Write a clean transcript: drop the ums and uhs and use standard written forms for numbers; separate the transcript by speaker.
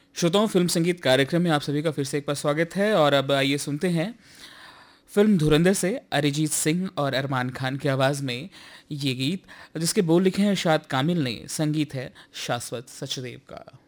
Speaker 1: श्रोताओं, फिल्म संगीत कार्यक्रम में आप सभी का फिर से एक बार स्वागत है। और अब आइए सुनते हैं फिल्म धुरंधर से अरिजीत सिंह और अरमान खान की आवाज़ में ये गीत, जिसके बोल लिखे हैं इरशाद कामिल ने, संगीत है शाश्वत सचदेव का।